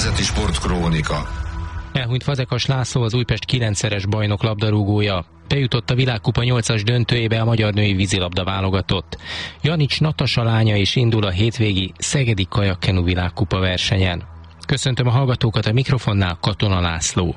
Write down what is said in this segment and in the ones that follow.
Nemzeti Sportkrónika. Elhunyt Fazekas László, az Újpest 9-szeres bajnok labdarúgója. Bejutott a világkupa 8-as döntőjébe a magyar női vízilabda válogatott. Janics Natasa lánya is indul a hétvégi szegedi kajakkenu világkupa versenyen. Köszöntöm a hallgatókat, a mikrofonnál Katona László.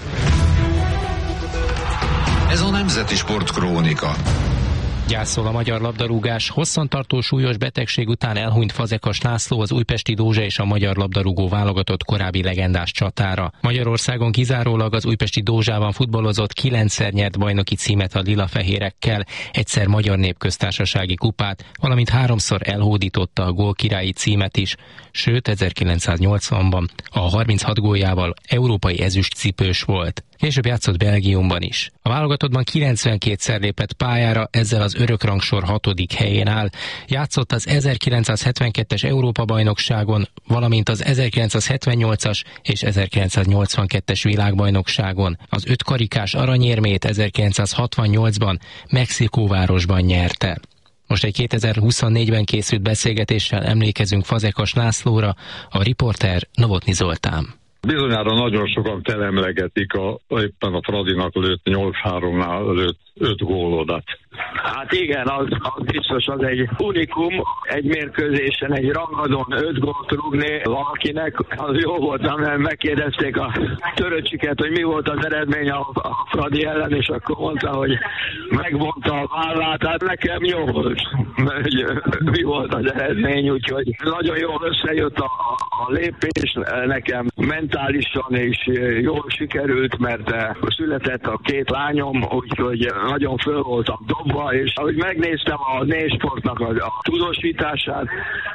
Ez a Nemzeti Sportkrónika. Gyászol a magyar labdarúgás. Hosszantartó súlyos betegség után elhunyt Fazekas László, az újpesti Dózsa és a magyar labdarúgó válogatott korábbi legendás csatára. Magyarországon kizárólag az újpesti Dózsában futballozott, 9-szer nyert bajnoki címet a lila-fehérekkel, egyszer magyar népköztársasági kupát, valamint 3-szor elhódította a gólkirályi címet is, sőt 1980-ban a 36 góljával európai ezüstcipős volt. Később játszott Belgiumban is. A válogatottban 92-szer lépett pályára, ezzel az örökrangsor 6. helyén áll. Játszott az 1972-es Európa-bajnokságon, valamint az 1978-as és 1982-es világbajnokságon. Az 5 karikás aranyérmét 1968-ban Mexikóvárosban nyerte. Most egy 2024-ben készült beszélgetéssel emlékezünk Fazekas Lászlóra, a riporter Novotny Zoltán. Bizonyára nagyon sokan telemlegetik éppen a Fradinak lőtt 8-3-nál lőtt 5 gólodat. Hát igen, az biztos, az egy unikum, egy mérkőzésen, egy rangadón 5 gólt rúgni valakinek, az jó volt, mert megkérdezték a Töröcsiket, hogy mi volt az eredmény a Fradi ellen, és akkor mondta, hogy megvonta a vállát, hát nekem jó volt, hogy mi volt az eredmény, úgyhogy nagyon jól összejött a lépés, nekem mentálisan is jól sikerült, mert született a 2 lányom, úgyhogy nagyon föl voltam dobva, és ahogy megnéztem a Nésportnak a tudósítását,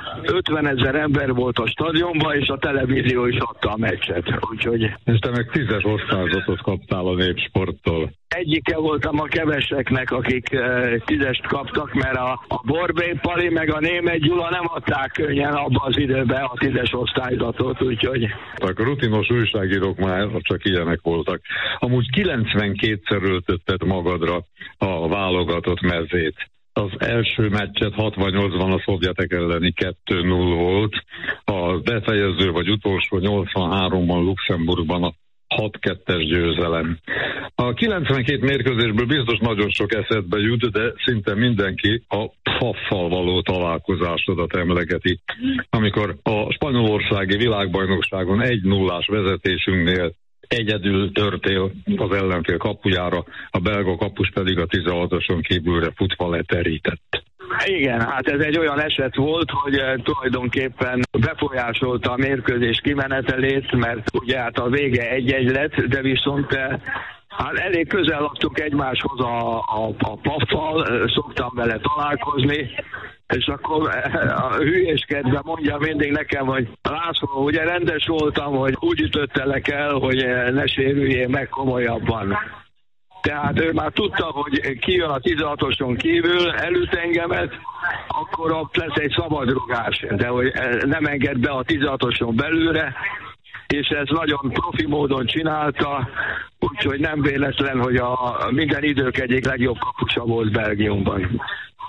50 000 ember volt a stadionban, és a televízió is adta a meccset, úgyhogy... És te meg 10-es osztályzatot kaptál a Népsporttól. Egyike voltam a keveseknek, akik 10-est kaptak, mert a Borbély Pali meg a Németh Gyula nem adták könnyen abban az időben a 10-es osztályzatot, úgyhogy... A rutinos újságírók már csak ilyenek voltak. Amúgy 92-szer öltötted magadra a válogatott mezét. Az első meccset 68-ban a szovjetek elleni 2-0 volt, a befejező vagy utolsó 83-ban Luxemburgban a 6-2-es győzelem. A 92 mérkőzésből biztos nagyon sok eszedbe jut, de szinte mindenki a Pfaffal való találkozásodat emlegeti. Amikor a spanyolországi világbajnokságon 1-0-ás vezetésünknél egyedül törtél az ellenfél kapujára, a belga kapus pedig a 16-oson kívülre futva leterített. Igen, hát ez egy olyan eset volt, hogy tulajdonképpen befolyásolta a mérkőzés kimenetelét, mert ugye hát a vége 1-1 lett, de viszont hát elég közel laktunk egymáshoz a Paffal, szoktam vele találkozni, és akkor a hülyéskedve mondja mindig nekem, hogy László, ugye rendes voltam, hogy úgy ütöttelek el, hogy ne sérüljél meg komolyabban. Tehát ő már tudta, hogy kijön a 16-oson kívül, elüt engemet, akkor ott lesz egy szabadrugás, de hogy nem enged be a 16-oson belülre, és ez nagyon profi módon csinálta, úgyhogy nem véletlen, hogy a minden idők egyik legjobb kapusa volt Belgiumban.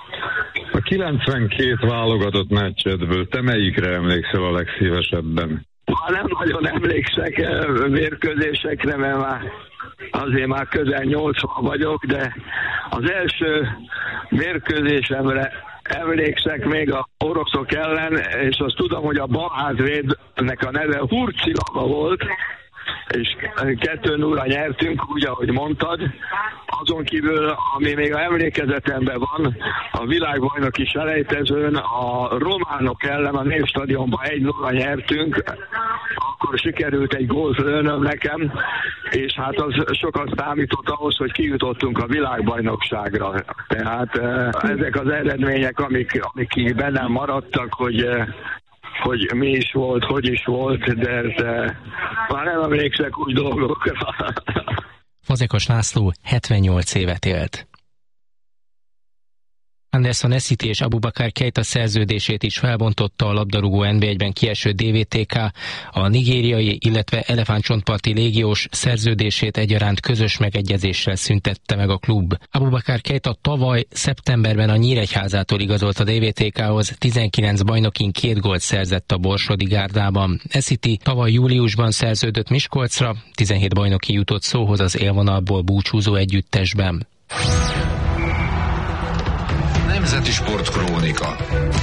A 92 válogatott meccsedből te melyikre emlékszel a legszívesebben? Nem nagyon emlékszek mérkőzésekre, mert azért már közel 80 vagyok, de az első mérkőzésemre emlékszek még a oroszok ellen, és azt tudom, hogy a balházvédnek a neve Hurcilava volt, és 2-0-ra nyertünk, úgy, ahogy mondtad. Azon kívül, ami még a emlékezetemben van, a világbajnoki selejtezőn a románok ellen a Népstadionban 1-0-ra nyertünk, akkor sikerült egy gólt lőnöm nekem, és hát az sokat számított ahhoz, hogy kijutottunk a világbajnokságra. Tehát ezek az eredmények, amik bennem maradtak, hogy mi is volt, hogy is volt, de már nem emlékszek úgy dolgokra. Fazekas László 78 évet élt. Anderson Essity és Abubakar Keita szerződését is felbontotta a labdarúgó NB1-ben kieső DVTK, a nigériai, illetve elefántcsontparti légiós szerződését egyaránt közös megegyezéssel szüntette meg a klub. Abubakar Keita tavaly szeptemberben a Nyíregyházától igazolt a DVTK-hoz, 19 bajnokin 2 gólt szerzett a Borsodi Gárdában. Essity tavaly júliusban szerződött Miskolcra, 17 bajnoki jutott szóhoz az élvonalból búcsúzó együttesben. Nemzeti Sportkrónika.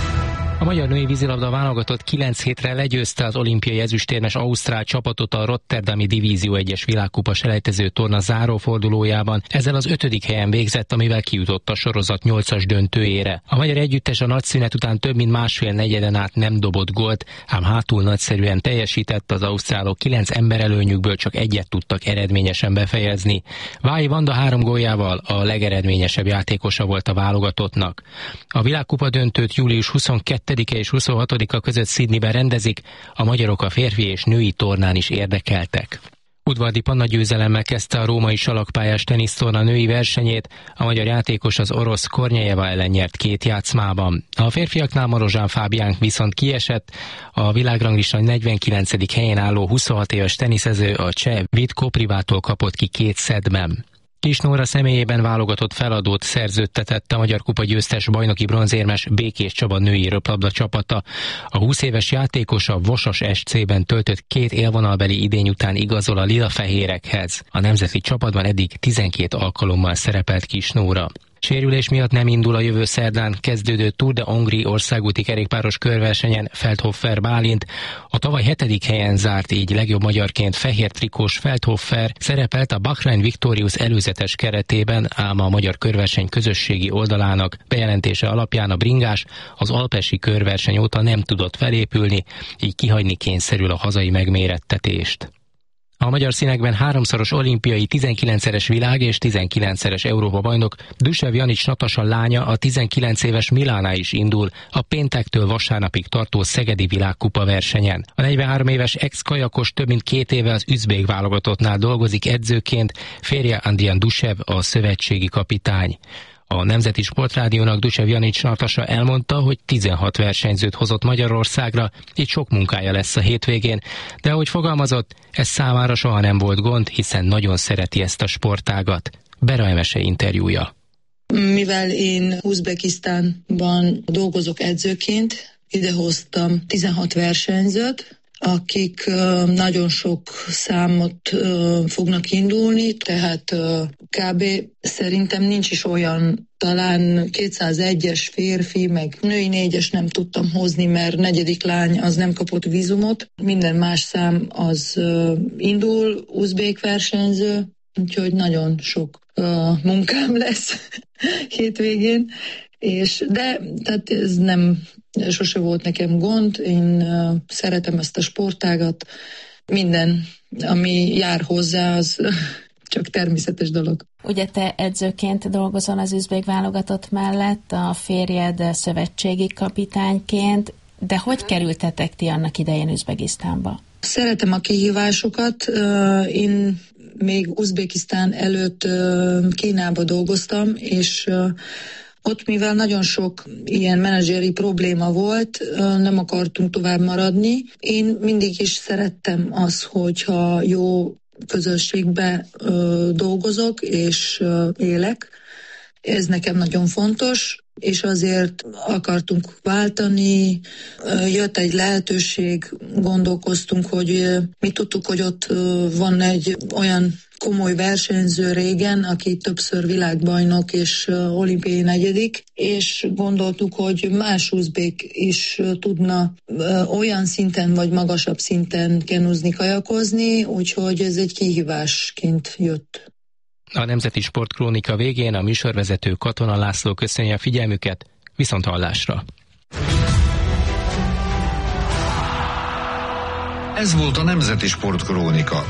A magyar női vízilabda válogatott 9 hétre legyőzte az olimpiai ezüstérmes ausztrál csapatot a Rotterdami Divízió 1-es világkupa selejtező torna zárófordulójában. Ezzel az 5. helyen végzett, amivel kijutott a sorozat 8-as döntőjére. A magyar együttes a nagy szünet után több mint másfél negyeden át nem dobott gólt, ám hátul nagyszerűen teljesített, az ausztrálok 9 emberelőnyükből csak egyet tudtak eredményesen befejezni. Vályi Vanda 3 góljával a legeredményesebb játékosa volt a válogatottnak. A világkupa döntőt július 22 és 26-a között Sydneyben rendezik, a magyarok a férfi és női tornán is érdekeltek. Udvardi Panna győzelemmel kezdte a római salakpályás tenisztorna női versenyét, a magyar játékos az orosz Kornyejeva ellen nyert 2 játszmában. A férfiaknál Marozsán Fábián viszont kiesett, a világranglista 49. helyen álló 26 éves teniszező a cseh Vít Koprivától kapott ki 2 szettben. Kis Nóra személyében válogatott feladót szerződtetett a Magyar Kupa győztes bajnoki bronzérmes Békés Csaba női röplabda csapata. A 20 éves játékos a Vasas SC-ben töltött 2 élvonalbeli idény után igazol a lilafehérekhez. A nemzeti csapatban eddig 12 alkalommal szerepelt Kis Nóra. Sérülés miatt nem indul a jövő szerdán kezdődő Tour de Hongrie országúti kerékpáros körversenyen Feldhofer Bálint. A tavaly 7. helyen zárt, így legjobb magyarként fehér trikós Feldhofer szerepelt a Bahrain Victorious előzetes keretében, ám a magyar körverseny közösségi oldalának bejelentése alapján a bringás az alpesi körverseny óta nem tudott felépülni, így kihagyni kényszerül a hazai megmérettetést. A magyar színekben 3-szoros olimpiai, 19-szeres világ és 19-szeres Európa-bajnok Dusev Janics Natasa lánya, a 19 éves Milana is indul a péntektől vasárnapig tartó szegedi világkupa versenyen. A 43 éves ex-kajakos több mint 2 éve az üzbék válogatottnál dolgozik edzőként, férje Andian Dusev a szövetségi kapitány. A Nemzeti Sportrádiónak Dusev Janics Natasa elmondta, hogy 16 versenyzőt hozott Magyarországra, így sok munkája lesz a hétvégén, de ahogy fogalmazott, ez számára soha nem volt gond, hiszen nagyon szereti ezt a sportágat. Bera Emese interjúja. Mivel én Uzbekisztánban dolgozok edzőként, idehoztam 16 versenyzőt, akik nagyon sok számot fognak indulni, tehát kb. Szerintem nincs is olyan, talán 201-es férfi, meg női 4-es nem tudtam hozni, mert 4. lány az nem kapott vízumot. Minden más szám az indul, uzbék versenyző, úgyhogy nagyon sok munkám lesz hétvégén. De tehát ez nem sose volt nekem gond, én szeretem ezt a sportágat, minden, ami jár hozzá, az csak természetes dolog. Ugye te edzőként dolgozol az üzbék válogatott mellett, a férjed szövetségi kapitányként, de hogy kerültetek ti annak idején Üzbegisztánba? Szeretem a kihívásokat, én még Uzbekisztán előtt Kínába dolgoztam, és ott, mivel nagyon sok ilyen menedzseri probléma volt, nem akartunk tovább maradni. Én mindig is szerettem az, hogyha jó közösségbe dolgozok és élek. Ez nekem nagyon fontos, és azért akartunk váltani. Jött egy lehetőség, gondolkoztunk, hogy mi tudtuk, hogy ott van egy olyan komoly versenyző régen, aki többször világbajnok és olimpiai 4., és gondoltuk, hogy más uzbék is tudna olyan szinten vagy magasabb szinten kenúzni, kajakozni, úgyhogy ez egy kihívásként jött. A Nemzeti Sportkrónika végén a műsorvezető Katona László köszönje a figyelmüket, viszont hallásra. Ez volt a Nemzeti Sportkrónika.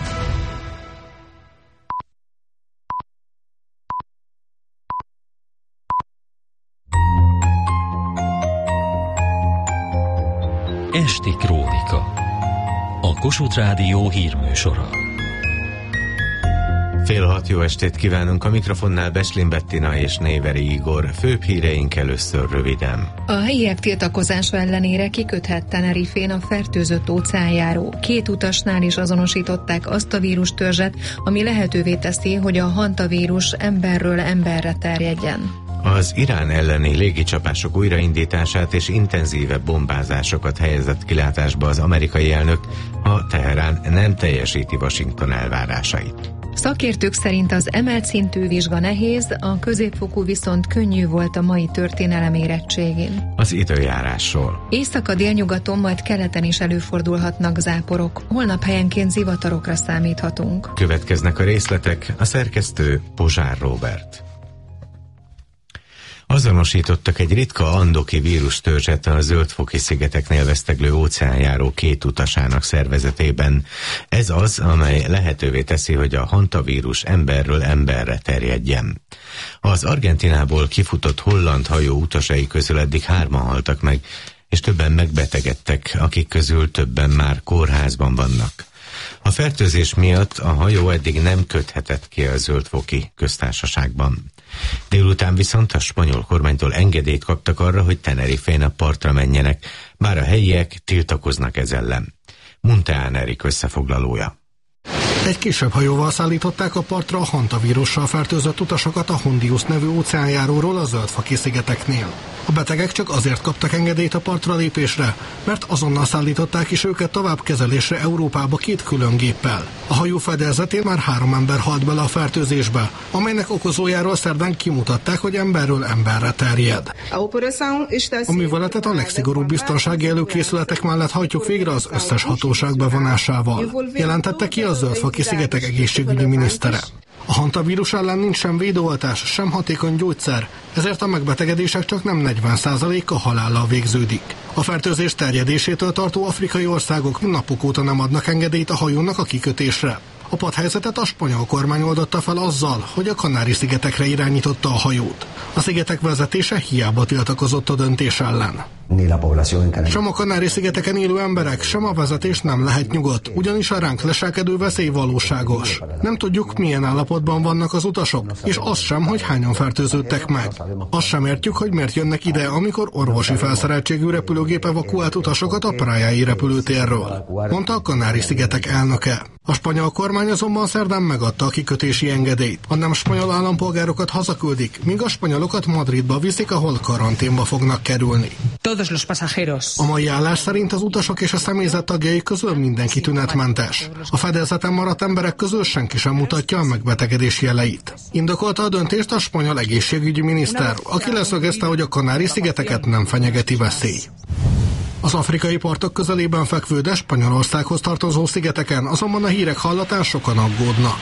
Esti Krónika. A Kossuth Rádió hírműsora. Fél 6 jó estét kívánunk, a mikrofonnál Beslin Bettina és Néveri Igor. Főbb híreink először röviden. A helyiek tiltakozása ellenére kiköthet Tenerifén a fertőzött óceánjáró. 2 utasnál is azonosították azt a vírustörzset, ami lehetővé teszi, hogy a hantavírus emberről emberre terjedjen. Az Irán elleni légicsapások újraindítását és intenzívebb bombázásokat helyezett kilátásba az amerikai elnök, ha Teherán nem teljesíti Washington elvárásait. Szakértők szerint az emelt szintű vizsga nehéz, a középfokú viszont könnyű volt a mai történelem érettségén. Az időjárásról. Észak-délnyugaton, majd keleten is előfordulhatnak záporok. Holnap helyenként zivatarokra számíthatunk. Következnek a részletek, a szerkesztő Pozsár Róbert. Azonosítottak egy ritka andoki vírustörzset a Zöld-foki-szigeteknél veszteglő óceánjáró 2 utasának szervezetében. Ez az, amely lehetővé teszi, hogy a hantavírus emberről emberre terjedjen. Az Argentinából kifutott holland hajó utasai közül eddig 3-an haltak meg, és többen megbetegedtek, akik közül többen már kórházban vannak. A fertőzés miatt a hajó eddig nem köthetett ki a Zöld-foki köztársaságban. Délután viszont a spanyol kormánytól engedélyt kaptak arra, hogy Tenerifén a partra menjenek, bár a helyiek tiltakoznak ez ellen. Munteán Erik összefoglalója. Egy kisebb hajóval szállították a partra a hantavírussal fertőzött utasokat a Hondius nevű óceánjáróról a Zöld-foki-szigeteknél. A betegek csak azért kaptak engedélyt a partra lépésre, mert azonnal szállították is őket tovább kezelésre Európába 2 külön géppel. A hajó fedélzetén már 3 ember halt bele a fertőzésbe, amelynek okozójáról szerdán kimutatták, hogy emberről emberre terjed. A műveletet a legszigorúbb biztonsági előkészületek mellett hajtjuk végre az összes hatóság bevonásával, jelentette ki a Zöld-foki-szigetek egészségügyi minisztere. A hantavírus ellen nincs sem védőoltás, sem hatékony gyógyszer, ezért a megbetegedések csak nem 40%-a halállal végződik. A fertőzés terjedésétől tartó afrikai országok napok óta nem adnak engedélyt a hajónak a kikötésre. A padhelyzetet a spanyol kormány oldotta fel azzal, hogy a Kanári-szigetekre irányította a hajót. A szigetek vezetése hiába tiltakozott a döntés ellen. Sem a Kanári-szigeteken élő emberek, sem a vezetés nem lehet nyugodt, ugyanis a ránk leselkedő veszély valóságos. Nem tudjuk, milyen állapotban vannak az utasok, és azt sem, hogy hányan fertőződtek meg. Azt sem értjük, hogy miért jönnek ide, amikor orvosi felszereltségű repülőgép evakuált utasokat a Praia-i repülőtérről, mondta a Kanári-szigetek elnöke. A spanyol kormány azonban szerdán megadta a kikötési engedélyt. A nem spanyol állampolgárokat hazaküldik, míg a spanyolokat Madridba viszik, ahol karanténba fognak kerülni. A mai állás szerint az utasok és a személyzet tagjai közül mindenki tünetmentes. A fedélzeten maradt emberek közül senki sem mutatja a megbetegedés jeleit. Indokolta a döntést a spanyol egészségügyi miniszter, aki leszögezte, hogy a Kanári-szigeteket nem fenyegeti veszély. Az afrikai partok közelében fekvő, de Spanyolországhoz tartozó szigeteken azonban a hírek hallatán sokan aggódnak.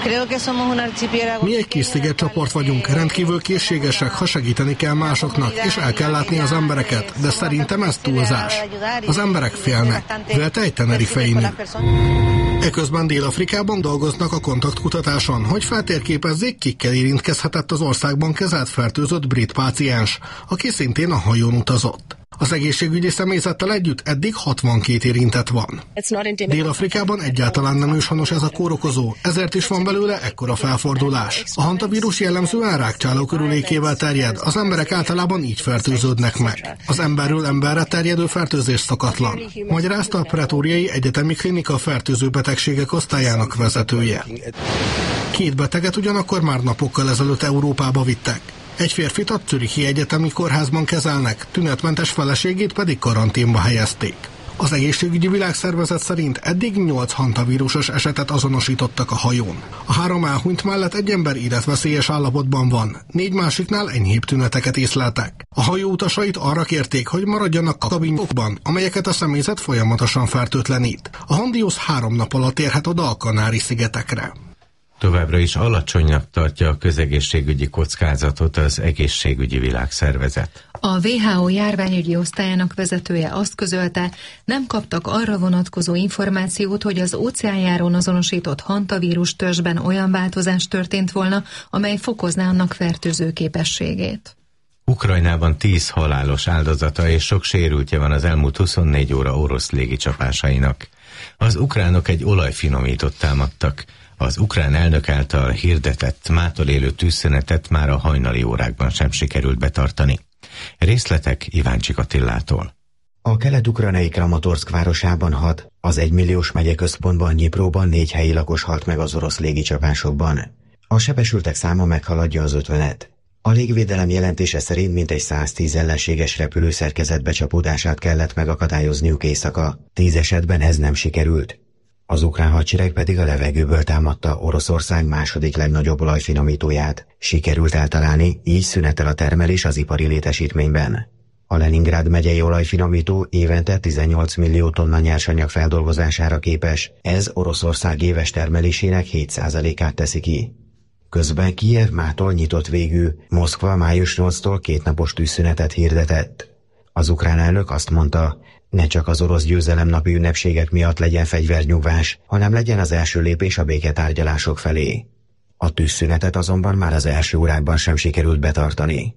Mi egy kis szigetcsoport vagyunk, rendkívül készségesek, ha segíteni kell másoknak, és el kell látni az embereket, de szerintem ez túlzás. Az emberek félnek, vélte egy tenerifei nő. Eközben Dél-Afrikában dolgoznak a kontaktkutatáson, hogy feltérképezzék, kikkel érintkezhetett az országban kezelt fertőzött brit páciens, aki szintén a hajón utazott. Az egészségügyi személyzettel együtt eddig 62 érintett van. Dél-Afrikában egyáltalán nem őshonos ez a kórokozó, ezért is van belőle ekkora felfordulás. A hantavírus jellemzően rákcsáló körülékével terjed, az emberek általában így fertőződnek meg. Az emberről emberre terjedő fertőzés szokatlan, magyarázta a Pretóriai Egyetemi Klinika fertőző betegségek osztályának vezetője. 2 beteget ugyanakkor már napokkal ezelőtt Európába vittek. Egy férfit a Zürichi Egyetemi Kórházban kezelnek, tünetmentes feleségét pedig karanténba helyezték. Az Egészségügyi Világszervezet szerint eddig 8 hantavírusos esetet azonosítottak a hajón. A 3 elhunyt mellett egy ember életveszélyes állapotban van, 4 másiknál enyhébb tüneteket észleltek. A hajó utasait arra kérték, hogy maradjanak a kabinokban, amelyeket a személyzet folyamatosan fertőtlenít. A Hondius 3 nap alatt érhet oda a Kanári-szigetekre. Továbbra is alacsonynak tartja a közegészségügyi kockázatot az Egészségügyi Világszervezet. A WHO járványügyi osztályának vezetője azt közölte, nem kaptak arra vonatkozó információt, hogy az óceánjáron azonosított hantavírus törzsben olyan változás történt volna, amely fokozná annak fertőző képességét. Ukrajnában 10 halálos áldozata és sok sérültje van az elmúlt 24 óra orosz légicsapásainak. Az ukránok egy olajfinomítót támadtak. Az ukrán elnök által hirdetett mától élő tűzszünetet már a hajnali órákban sem sikerült betartani. Részletek Iváncsik Attilától. A kelet-ukrajnai Kramatorszk városában 6, az 1 milliós megyeközpontban Nyipróban 4 helyi lakos halt meg az orosz légicsapásokban. A sebesültek száma meghaladja az 50-et. A légvédelem jelentése szerint mintegy 110 ellenséges repülő szerkezet becsapódását kellett megakadályozniuk éjszaka. 10 esetben ez nem sikerült. Az ukrán hadsereg pedig a levegőből támadta Oroszország második legnagyobb olajfinomítóját. Sikerült eltalálni, így szünetel a termelés az ipari létesítményben. A Leningrád megyei olajfinomító évente 18 millió tonna nyersanyag feldolgozására képes, ez Oroszország éves termelésének 7%-át teszi ki. Közben Kijev mától nyitott végű, Moszkva május 8-tól 2 napos tűzszünetet hirdetett. Az ukrán elnök azt mondta, ne csak az orosz győzelemnapi ünnepségek miatt legyen fegyvernyugvás, hanem legyen az első lépés a béketárgyalások felé. A tűzszünetet azonban már az első órákban sem sikerült betartani.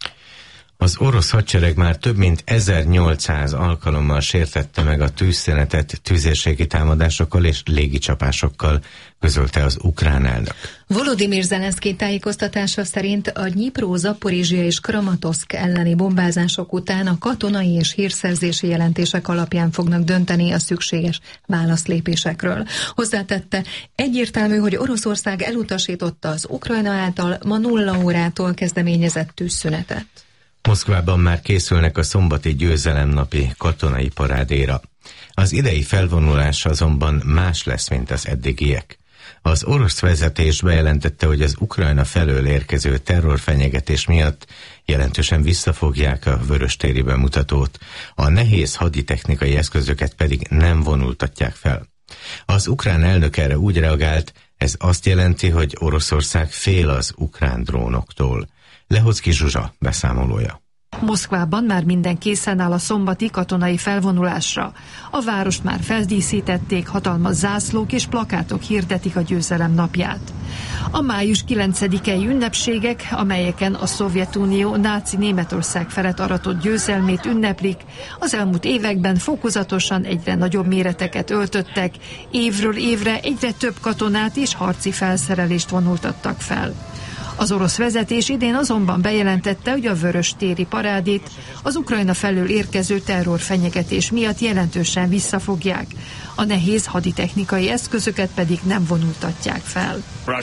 Az orosz hadsereg már több mint 1800 alkalommal sértette meg a tűzszünetet tüzérségi támadásokkal és légicsapásokkal, közölte az ukrán elnök. Volodymyr Zelenszky tájékoztatása szerint a Dnyipró, Zaporizsia és Kramatorszk elleni bombázások után a katonai és hírszerzési jelentések alapján fognak dönteni a szükséges válaszlépésekről. Hozzátette, egyértelmű, hogy Oroszország elutasította az Ukrajna által ma 0 órától kezdeményezett tűzszünetet. Moszkvában már készülnek a szombati győzelemnapi katonai parádéra. Az idei felvonulás azonban más lesz, mint az eddigiek. Az orosz vezetés bejelentette, hogy az Ukrajna felől érkező terrorfenyegetés miatt jelentősen visszafogják a vöröstéri bemutatót, a nehéz haditechnikai eszközöket pedig nem vonultatják fel. Az ukrán elnök erre úgy reagált, ez azt jelenti, hogy Oroszország fél az ukrán drónoktól. Lehocki Zsuzsa beszámolója. Moszkvában már minden készen áll a szombati katonai felvonulásra. A várost már feldíszítették, hatalmas zászlók és plakátok hirdetik a győzelem napját. A május 9-i ünnepségek, amelyeken a Szovjetunió náci Németország felett aratott győzelmét ünneplik, az elmúlt években fokozatosan egyre nagyobb méreteket öltöttek, évről évre egyre több katonát és harci felszerelést vonultattak fel. Az orosz vezetés idén azonban bejelentette, hogy a vöröstéri parádét az Ukrajna felől érkező terrorfenyegetés miatt jelentősen visszafogják, a nehéz haditechnikai eszközöket pedig nem vonultatják fel.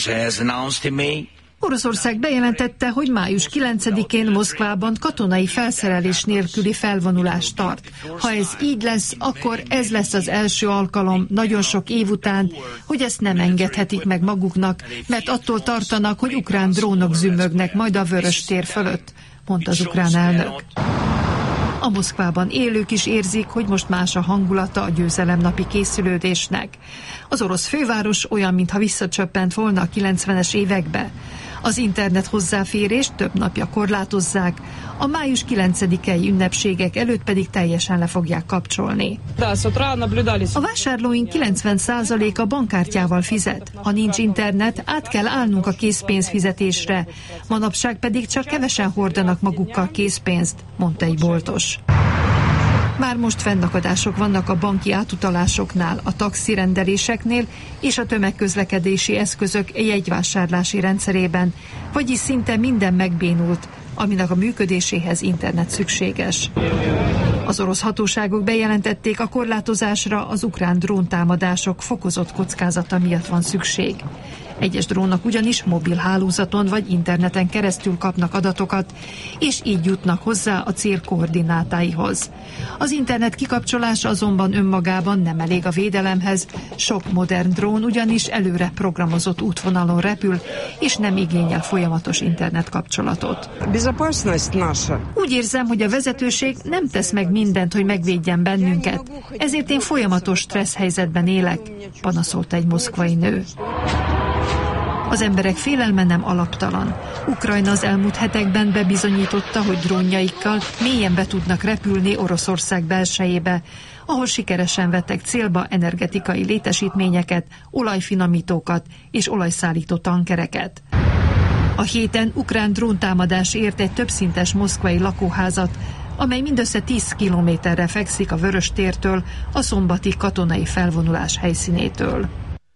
Oroszország bejelentette, hogy május 9-én Moszkvában katonai felszerelés nélküli felvonulást tart. Ha ez így lesz, akkor ez lesz az első alkalom nagyon sok év után, hogy ezt nem engedhetik meg maguknak, mert attól tartanak, hogy ukrán drónok zümmögnek majd a Vöröstér fölött, mondta az ukrán elnök. A Moszkvában élők is érzik, hogy most más a hangulata a győzelemnapi készülődésnek. Az orosz főváros olyan, mintha visszacsöppent volna a 90-es évekbe. Az internet hozzáférést több napja korlátozzák, a május 9-i ünnepségek előtt pedig teljesen le fogják kapcsolni. A vásárlóink 90%-a bankkártyával fizet. Ha nincs internet, át kell állnunk a készpénzfizetésre. Manapság pedig csak kevesen hordanak magukkal készpénzt, mondta egy boltos. Már most fennakadások vannak a banki átutalásoknál, a taxirendeléseknél és a tömegközlekedési eszközök jegyvásárlási rendszerében, vagyis szinte minden megbénult, aminek a működéséhez internet szükséges. Az orosz hatóságok bejelentették, a korlátozásra az ukrán dróntámadások fokozott kockázata miatt van szükség. Egyes drónok ugyanis mobil hálózaton vagy interneten keresztül kapnak adatokat, és így jutnak hozzá a cél koordinátáihoz. Az internet kikapcsolása azonban önmagában nem elég a védelemhez, sok modern drón ugyanis előre programozott útvonalon repül, és nem igényel folyamatos internetkapcsolatot. Úgy érzem, hogy a vezetőség nem tesz meg mindent, hogy megvédjen bennünket, ezért én folyamatos stressz helyzetben élek, panaszolta egy moszkvai nő. Az emberek félelme nem alaptalan. Ukrajna az elmúlt hetekben bebizonyította, hogy drónjaikkal mélyen be tudnak repülni Oroszország belsejébe, ahol sikeresen vettek célba energetikai létesítményeket, olajfinomítókat és olajszállító tankereket. A héten ukrán dróntámadás ért egy többszintes moszkvai lakóházat, amely mindössze 10 kilométerre fekszik a Vöröstértől, a szombati katonai felvonulás helyszínétől.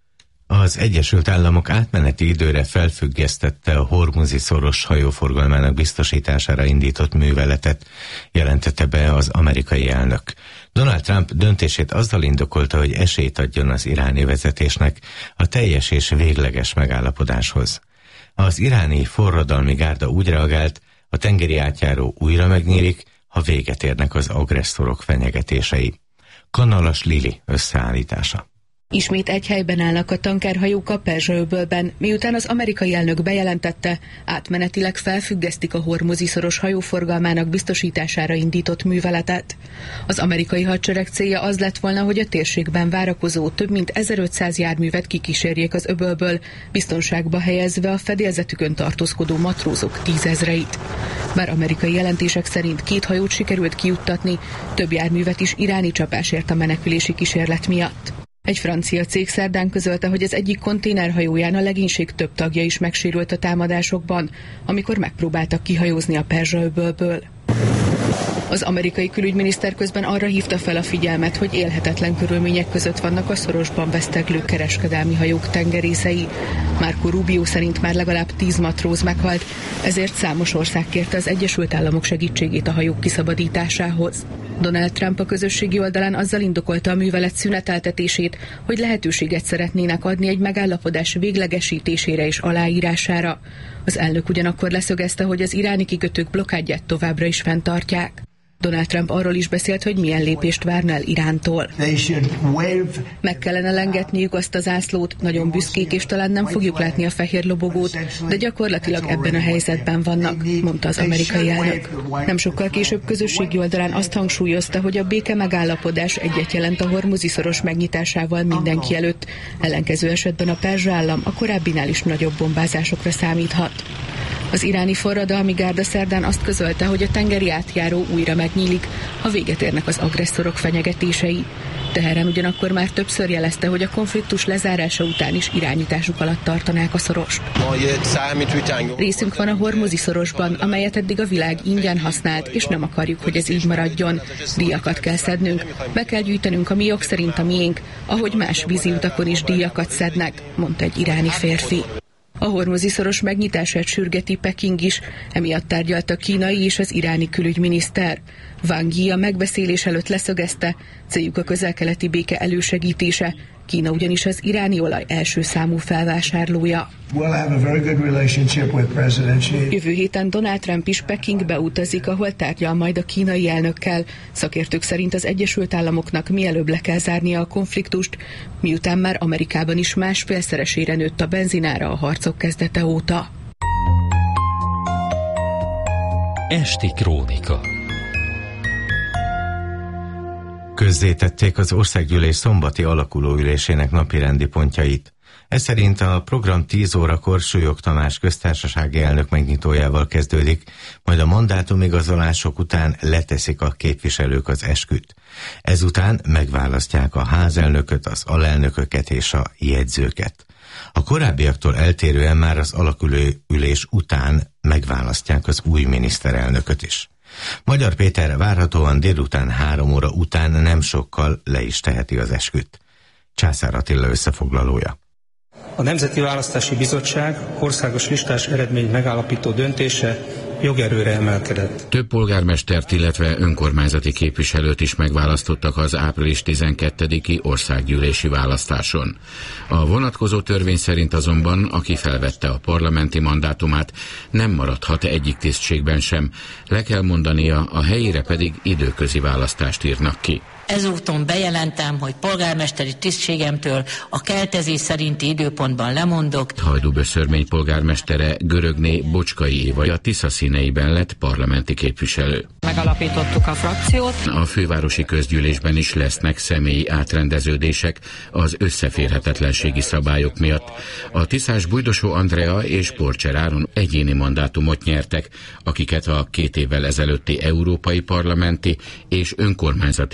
Az Egyesült Államok átmeneti időre felfüggesztette a Hormuzi-szoros hajóforgalmának biztosítására indított műveletet, jelentette be az amerikai elnök. Donald Trump döntését azzal indokolta, hogy esélyt adjon az iráni vezetésnek a teljes és végleges megállapodáshoz. Az iráni forradalmi gárda úgy reagált, a tengeri átjáró újra megnyílik, ha véget érnek az agresszorok fenyegetései. Kanalas Lili összeállítása. Ismét egy helyben állnak a tankerhajók a Perzsa-öbölben, miután az amerikai elnök bejelentette, átmenetileg felfüggesztik a Hormuzi-szoros hajóforgalmának biztosítására indított műveletet. Az amerikai hadsereg célja az lett volna, hogy a térségben várakozó több mint 1500 járművet kikísérjék az öbölből, biztonságba helyezve a fedélzetükön tartózkodó matrózok 10 000-eit. Bár amerikai jelentések szerint 2 hajót sikerült kijuttatni, több járművet is iráni csapás ért a menekülési kísérlet miatt. Egy francia cég szerdán közölte, hogy az egyik konténerhajóján a legénység több tagja is megsérült a támadásokban, amikor megpróbáltak kihajózni a Perzsa-öbölből. Az amerikai külügyminiszter közben arra hívta fel a figyelmet, hogy élhetetlen körülmények között vannak a szorosban veszteglő kereskedelmi hajók tengerészei. Marco Rubio szerint már legalább 10 matróz meghalt, ezért számos ország kérte az Egyesült Államok segítségét a hajók kiszabadításához. Donald Trump a közösségi oldalán azzal indokolta a művelet szüneteltetését, hogy lehetőséget szeretnének adni egy megállapodás véglegesítésére és aláírására. Az elnök ugyanakkor leszögezte, hogy az iráni kikötők blokkádját továbbra is fenntartják. Donald Trump arról is beszélt, hogy milyen lépést várna el Irántól. Meg kellene lengetniük azt a zászlót, nagyon büszkék, és talán nem fogjuk látni a fehér lobogót, de gyakorlatilag ebben a helyzetben vannak, mondta az amerikai elnök. Nem sokkal később közösségi oldalán azt hangsúlyozta, hogy a béke megállapodás egyet jelent a Hormuzi-szoros megnyitásával mindenki előtt, ellenkező esetben a Perzsa állam a korábbinál is nagyobb bombázásokra számíthat. Az iráni forradalmi gárda szerdán azt közölte, hogy a tengeri átjáró újra megnyílik, ha véget érnek az agresszorok fenyegetései. Teherán ugyanakkor már többször jelezte, hogy a konfliktus lezárása után is irányításuk alatt tartanák a szorost. Részünk van a Hormuzi-szorosban, amelyet eddig a világ ingyen használt, és nem akarjuk, hogy ez így maradjon. Díjakat kell szednünk, be kell gyűjtenünk a mi jog szerint a miénk, ahogy más vízi utakon is díjakat szednek, mondta egy iráni férfi. A Hormuzi-szoros megnyitását sürgeti Peking is, emiatt tárgyalt a kínai és az iráni külügyminiszter. Wang Yi a megbeszélés előtt leszögezte, céljuk a közel-keleti béke elősegítése, Kína ugyanis az iráni olaj első számú felvásárlója. Jövő héten Donald Trump is Pekingbe utazik, ahol tárgyal majd a kínai elnökkel. Szakértők szerint az Egyesült Államoknak mielőbb le kell zárnia a konfliktust, miután már Amerikában is másfélszeresére nőtt a benzinára a harcok kezdete óta. Esti krónika. Közzétették az országgyűlés szombati alakulóülésének napirendi pontjait. Ez szerint a program 10 órakor Súlyog Tamás köztársasági elnök megnyitójával kezdődik, majd a mandátumigazolások után leteszik a képviselők az esküt. Ezután megválasztják a házelnököt, az alelnököket és a jegyzőket. A korábbiaktól eltérően már az alakulóülés után megválasztják az új miniszterelnököt is. Magyar Péter várhatóan délután 3 óra után nem sokkal le is teheti az esküt. Császár Attila összefoglalója. A Nemzeti Választási Bizottság országos listás eredmény megállapító döntése jogerőre emelkedett. Több polgármestert, illetve önkormányzati képviselőt is megválasztottak az április 12-i országgyűlési választáson. A vonatkozó törvény szerint azonban, aki felvette a parlamenti mandátumát, nem maradhat egyik tisztségben sem, le kell mondania, a helyére pedig időközi választást írnak ki. Ezúton bejelentem, hogy polgármesteri tisztségemtől a keltezés szerinti időpontban lemondok. Hajdúböszörmény polgármestere Görögné Bocskai Éva a Tisza színeiben lett parlamenti képviselő. Megalapítottuk a frakciót. A fővárosi közgyűlésben is lesznek személyi átrendeződések az összeférhetetlenségi szabályok miatt. A tiszás Bujdosó Andrea és Porcser Áron egyéni mandátumot nyertek, akiket a 2 évvel ezelőtti európai parlamenti és önkormányzati választás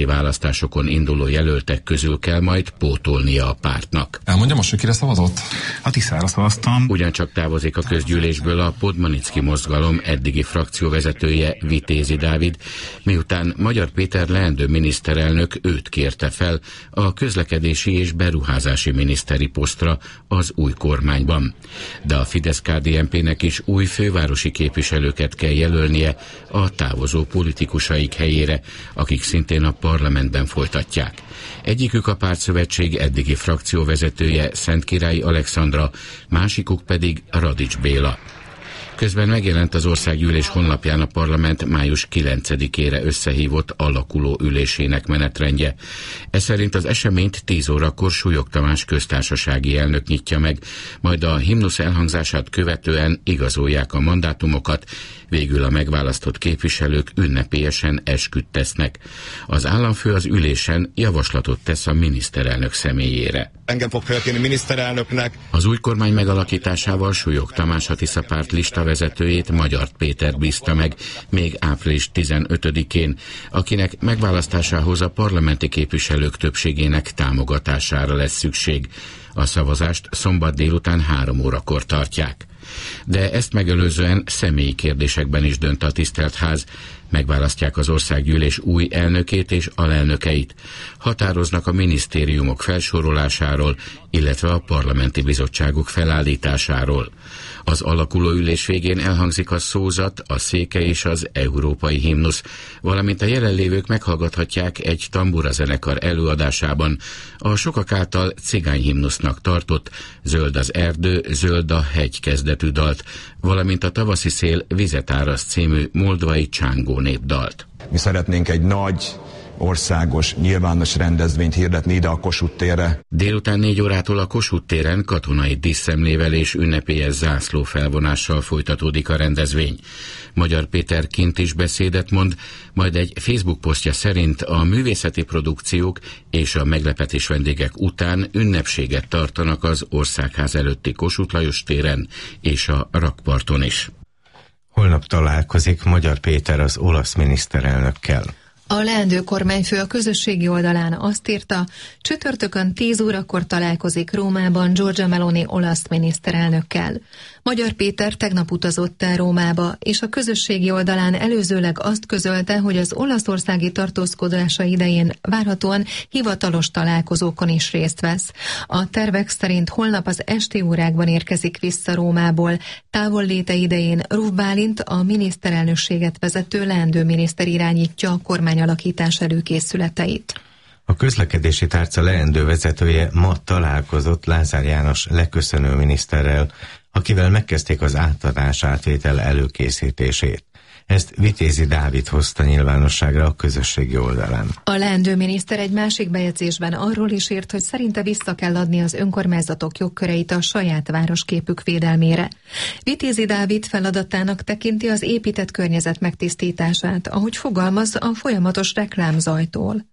választásokon induló jelöltek közül kell majd pótolnia a pártnak. Elmondja most, hogy kire szavazott? A Tiszára szavaztam. Ugyancsak távozik a közgyűlésből a Podmanicki mozgalom eddigi frakcióvezetője, Vitézi Dávid, miután Magyar Péter leendő miniszterelnök őt kérte fel a közlekedési és beruházási miniszteri posztra az új kormányban. De a Fidesz-KDNP-nek is új fővárosi képviselőket kell jelölnie a távozó politikusaik helyére, akik szintén a parlamentben folytatják. Egyikük a Pártszövetség eddigi frakcióvezetője, Szentkirályi Alexandra, másikuk pedig Radics Béla. Közben megjelent az országgyűlés honlapján a parlament május 9-ére összehívott alakuló ülésének menetrendje. Ez szerint az eseményt 10 órakor Súlyog Tamás köztársasági elnök nyitja meg, majd a himnusz elhangzását követően igazolják a mandátumokat, végül a megválasztott képviselők ünnepélyesen esküt tesznek. Az államfő az ülésen javaslatot tesz a miniszterelnök személyére. Engem fog felkérni miniszterelnöknek. Az új kormány megalakításával Súlyog Tamás a Tisza Párt listavezetőjét, Magyar Pétert bízta meg még április 15-én, akinek megválasztásához a parlamenti képviselők többségének támogatására lesz szükség. A szavazást szombat délután 3 órakor tartják. De ezt megelőzően személyi kérdésekben is dönt a tisztelt ház. Megválasztják az országgyűlés új elnökét és alelnökeit. Határoznak a minisztériumok felsorolásáról, illetve a parlamenti bizottságok felállításáról. Az alakuló ülés végén elhangzik a szózat, a széke és az európai himnusz, valamint a jelenlévők meghallgathatják egy tamburazenekar előadásában a sokak által cigányhimnusznak tartott Zöld az erdő, zöld a hegy kezdetű dalt, valamint a Tavaszi szél vizet áraszt című moldvai csángó népdalt. Mi szeretnénk egy nagy, országos, nyilvános rendezvényt hirdetni ide a Kossuth térre. Délután 4 órától a Kossuth téren katonai díszszemlével és ünnepélyes zászlófelvonással folytatódik a rendezvény. Magyar Péter kint is beszédet mond, majd egy Facebook posztja szerint a művészeti produkciók és a meglepetés vendégek után ünnepséget tartanak az Országház előtti Kossuth Lajos téren és a rakparton is. Holnap találkozik Magyar Péter az olasz miniszterelnökkel. A leendő kormányfő a közösségi oldalán azt írta, csütörtökön 10 órakor találkozik Rómában Giorgia Meloni olasz miniszterelnökkel. Magyar Péter tegnap utazott el Rómába, és a közösségi oldalán előzőleg azt közölte, hogy az olaszországi tartózkodása idején várhatóan hivatalos találkozókon is részt vesz. A tervek szerint holnap az esti órákban érkezik vissza Rómából. Távolléte idején Ruf Bálint, a miniszterelnökséget vezető leendő miniszter irányítja a kormányalakítás előkészületeit. A közlekedési tárca leendő vezetője ma találkozott Lázár János leköszönő miniszterrel, akivel megkezdték az átadás-átvétel előkészítését. Ezt Vitézi Dávid hozta nyilvánosságra a közösségi oldalán. A leendő miniszter egy másik bejegyzésben arról is írt, hogy szerinte vissza kell adni az önkormányzatok jogköreit a saját városképük védelmére. Vitézi Dávid feladatának tekinti az épített környezet megtisztítását, ahogy fogalmaz, a folyamatos reklámzajtól.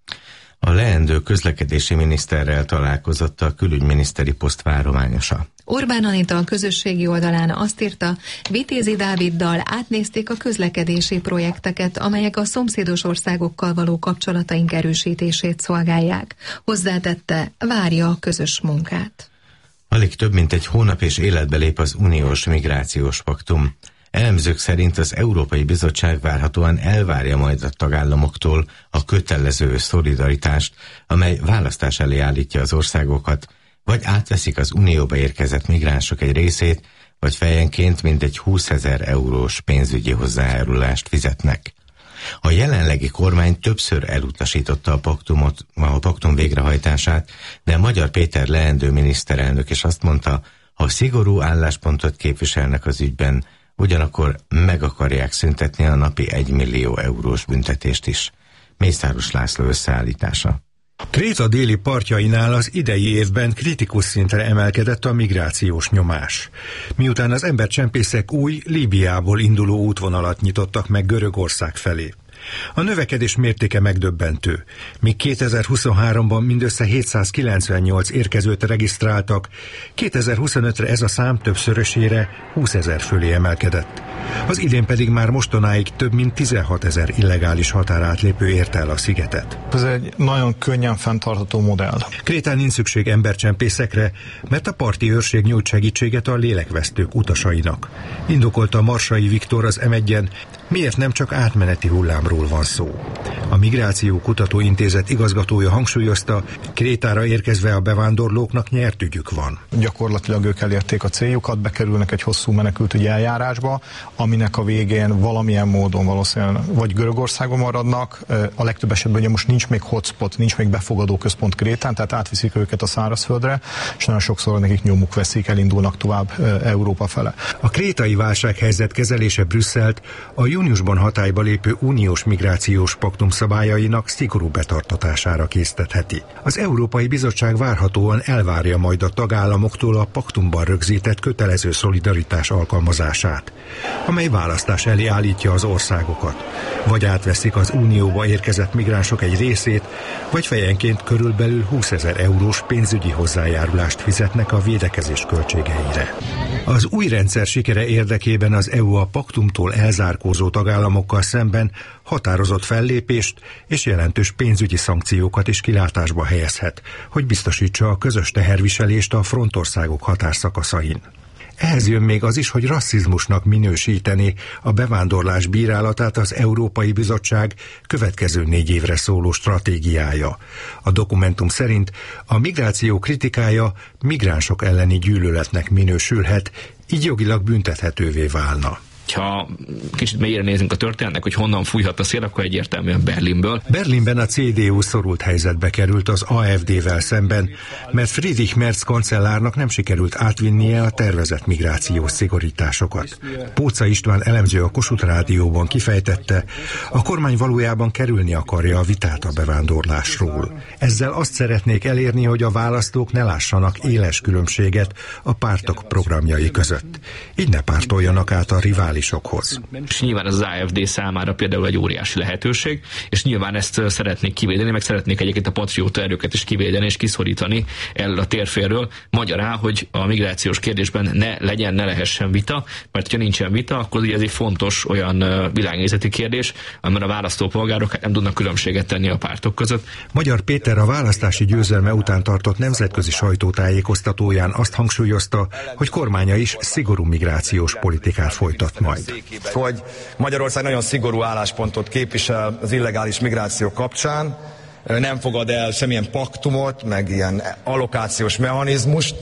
A leendő közlekedési miniszterrel találkozott a külügyminiszteri poszt várományosa. Orbán Anita a közösségi oldalán azt írta, Vitézi Dáviddal átnézték a közlekedési projekteket, amelyek a szomszédos országokkal való kapcsolataink erősítését szolgálják. Hozzátette, várja a közös munkát. Alig több mint egy hónap és életbe lép az uniós migrációs paktum. Elemzők szerint az Európai Bizottság várhatóan elvárja majd a tagállamoktól a kötelező szolidaritást, amely választás elé állítja az országokat, vagy átveszik az unióba érkezett migránsok egy részét, vagy fejenként mintegy 20 000 eurós pénzügyi hozzájárulást fizetnek. A jelenlegi kormány többször elutasította a paktum végrehajtását, de Magyar Péter leendő miniszterelnök is azt mondta, ha szigorú álláspontot képviselnek az ügyben, ugyanakkor meg akarják szüntetni a napi 1 millió eurós büntetést is. Mészáros László összeállítása. Kréta déli partjainál az idei évben kritikus szintre emelkedett a migrációs nyomás. Miután az embercsempészek új, Líbiából induló útvonalat nyitottak meg Görögország felé. A növekedés mértéke megdöbbentő. Míg 2023-ban mindössze 798 érkezőt regisztráltak, 2025-re ez a szám többszörösére 20 000 fölé emelkedett. Az idén pedig már mostanáig több mint 16 000 illegális határátlépő érte el a szigetet. Ez egy nagyon könnyen fenntartható modell. Krétán nincs szükség embercsempészekre, mert a parti őrség nyújt segítséget a lélekvesztők utasainak. Indokolta Marsai Viktor az M1-en, miért nem csak átmeneti hullámról van szó. A Migráció Kutató Intézet igazgatója hangsúlyozta, Krétára érkezve a bevándorlóknak nyert ügyük van. Gyakorlatilag ők elérték a céljukat, bekerülnek egy hosszú menekültügyi eljárásba, aminek a végén valamilyen módon valószínűleg vagy Görögországon maradnak, a legtöbb esetben ugye most nincs még hotspot, nincs még befogadó központ Krétán, tehát átviszik őket a szárazföldre, és nagyon sokszor nekik nyomuk veszik, elindulnak tovább Európa fele. A krétai válsághelyzet kezelése Brüsszelt a júniusban hatályba lépő uniós migrációs paktum szabályainak szigorú betartatására késztetheti. Az Európai Bizottság várhatóan elvárja majd a tagállamoktól a paktumban rögzített kötelező szolidaritás alkalmazását, amely választás elé állítja az országokat. Vagy átveszik az unióba érkezett migránsok egy részét, vagy fejenként körülbelül 20 000 eurós pénzügyi hozzájárulást fizetnek a védekezés költségeire. Az új rendszer sikere érdekében az EU a paktumtól elzárkózó tagállamokkal szemben határozott fellépést és jelentős pénzügyi szankciókat is kilátásba helyezhet, hogy biztosítsa a közös teherviselést a frontországok határszakaszain. Ehhez jön még az is, hogy rasszizmusnak minősíteni a bevándorlás bírálatát az Európai Bizottság következő 4 évre szóló stratégiája. A dokumentum szerint a migráció kritikája migránsok elleni gyűlöletnek minősülhet, így jogilag büntethetővé válna. Ha kicsit mélyre nézünk a történetnek, hogy honnan fújhat a szél, akkor egyértelműen Berlinből. Berlinben a CDU szorult helyzetbe került az AfD-vel szemben, mert Friedrich Merz kancellárnak nem sikerült átvinnie a tervezett migrációs szigorításokat. Póca István elemző a Kossuth Rádióban kifejtette, a kormány valójában kerülni akarja a vitát a bevándorlásról. Ezzel azt szeretnék elérni, hogy a választók ne lássanak éles különbséget a pártok programjai között. Így ne pártoljanak át a rivális. És nyilván az AfD számára például egy óriási lehetőség, és nyilván ezt szeretnék kivédeni, meg szeretnék egyébként a patrióta erőket is kivédeni és kiszorítani el a térfélről, magyarán, hogy a migrációs kérdésben ne lehessen vita, mert ha nincsen vita, akkor ugye ez egy fontos olyan világnézeti kérdés, amiben a választópolgárok nem tudnak különbséget tenni a pártok között. Magyar Péter a választási győzelme után tartott nemzetközi sajtótájékoztatóján azt hangsúlyozta, hogy kormánya is szigorú migrációs politikát folytat majd. Hogy Magyarország nagyon szigorú álláspontot képvisel az illegális migráció kapcsán, nem fogad el semmilyen paktumot, meg ilyen allokációs mechanizmust,